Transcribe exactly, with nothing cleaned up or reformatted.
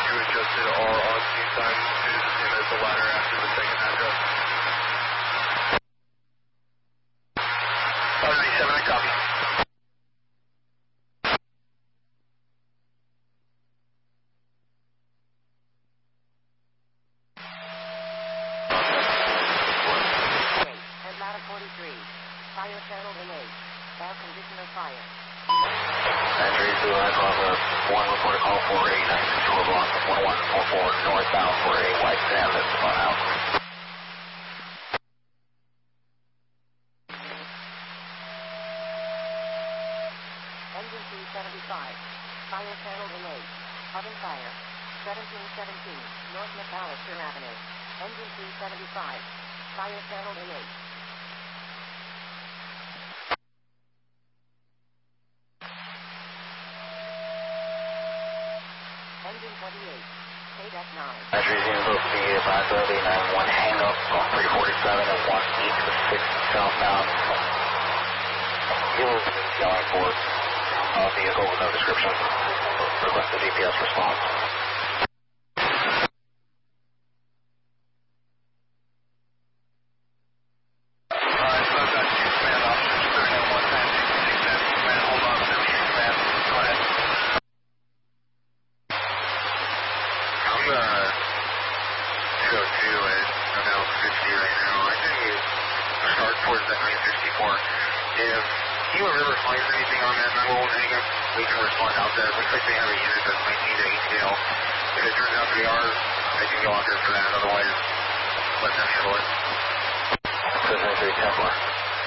you adjusted our on-scene time to the same as the ladder after the second address. five ninety-seven, I copy. Atlanta forty-three. Fire channel in eight. Air conditioner fire. Entry to Atlanta one, report a call for eight nine six four block one one four four northbound for a white sand that's spun out. Engine two seventy-five. Fire channel in eight. Oven fire. seventeen seventeen. North McAllister Avenue. Engine two seventy-five. Fire channel in eight. Engine twenty-eight. K nine. Entry is going to be five thirty nine one hang up on three forty-seven and one east of six southbound. He'll be yelling for uh, vehicle with no description. Request a G P S response. If you ever find anything on that nine one one hang-up, we can respond out there. It looks like they have a unit that might need a A T L. If it turns out they are, they can go out there for that. Otherwise, let them handle it. Prison three Templar.